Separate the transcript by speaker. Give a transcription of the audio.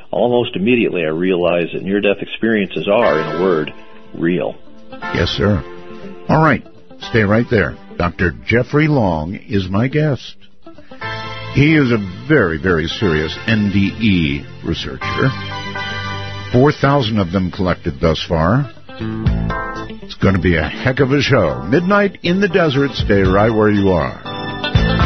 Speaker 1: almost immediately I realized that near-death experiences are, in a word, real.
Speaker 2: Yes, sir. All right. Stay right there. Dr. Jeffrey Long is my guest. He is a very, very serious NDE researcher. 4,000 of them collected thus far. It's going to be a heck of a show. Midnight in the Desert. Stay right where you are.